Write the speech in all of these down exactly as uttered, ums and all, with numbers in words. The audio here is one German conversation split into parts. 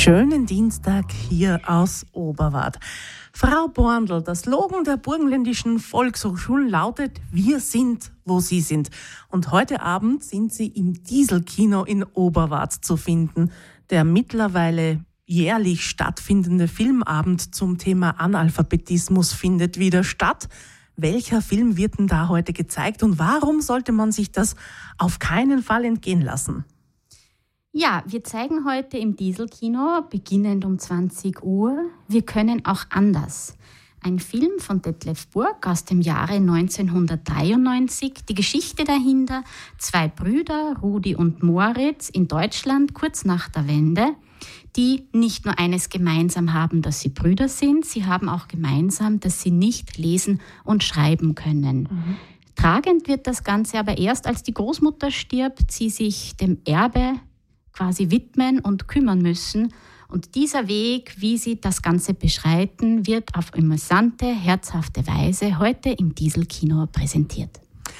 Schönen Dienstag hier aus Oberwart. Frau Borndl, der Slogan der Burgenländischen Volkshochschulen lautet: Wir sind, wo Sie sind. Und heute Abend sind Sie im Dieselkino in Oberwart zu finden. Der mittlerweile jährlich stattfindende Filmabend zum Thema Analphabetismus findet wieder statt. Welcher Film wird denn da heute gezeigt und warum sollte man sich das auf keinen Fall entgehen lassen? Ja, wir zeigen heute im Dieselkino, beginnend um zwanzig Uhr, Wir können auch anders. Ein Film von Detlef Burg aus dem Jahre neunzehnhundertdreiundneunzig. Die Geschichte dahinter: zwei Brüder, Rudi und Moritz, in Deutschland kurz nach der Wende, die nicht nur eines gemeinsam haben, dass sie Brüder sind, sie haben auch gemeinsam, dass sie nicht lesen und schreiben können. Mhm. Tragend wird das Ganze aber erst, als die Großmutter stirbt, sie sich dem Erbe quasi widmen und kümmern müssen. Und dieser Weg, wie sie das Ganze beschreiten, wird auf amüsante, herzhafte Weise heute im Dieselkino präsentiert.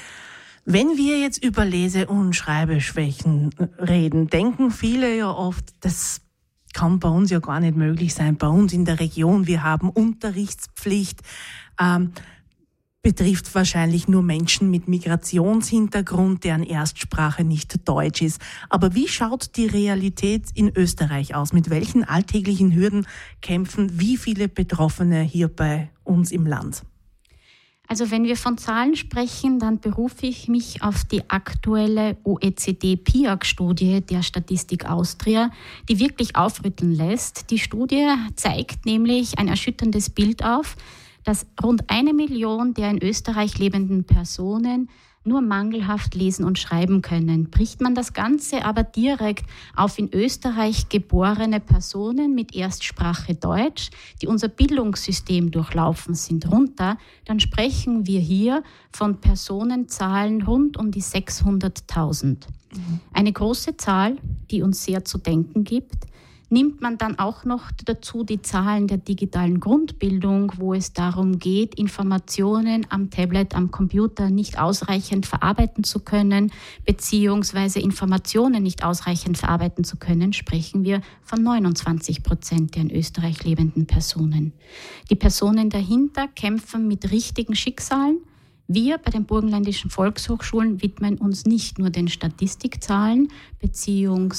Wenn wir jetzt über Lese- und Schreibeschwächen reden, denken viele ja oft, das kann bei uns ja gar nicht möglich sein. Bei uns in der Region, wir haben Unterrichtspflicht, ähm, betrifft wahrscheinlich nur Menschen mit Migrationshintergrund, deren Erstsprache nicht Deutsch ist. Aber wie schaut die Realität in Österreich aus? Mit welchen alltäglichen Hürden kämpfen wie viele Betroffene hier bei uns im Land? Also wenn wir von Zahlen sprechen, dann berufe ich mich auf die aktuelle O E C D-P I A C-Studie der Statistik Austria, die wirklich aufrütteln lässt. Die Studie zeigt nämlich ein erschütterndes Bild auf, dass rund eine Million der in Österreich lebenden Personen nur mangelhaft lesen und schreiben können. Bricht man das Ganze aber direkt auf in Österreich geborene Personen mit Erstsprache Deutsch, die unser Bildungssystem durchlaufen sind, runter, dann sprechen wir hier von Personenzahlen rund um die sechshunderttausend. Mhm. Eine große Zahl, die uns sehr zu denken gibt. Nimmt man dann auch noch dazu die Zahlen der digitalen Grundbildung, wo es darum geht, Informationen am Tablet, am Computer nicht ausreichend verarbeiten zu können, beziehungsweise Informationen nicht ausreichend verarbeiten zu können, sprechen wir von neunundzwanzig Prozent der in Österreich lebenden Personen. Die Personen dahinter kämpfen mit richtigen Schicksalen. Wir bei den Burgenländischen Volkshochschulen widmen uns nicht nur den Statistikzahlen, beziehungsweise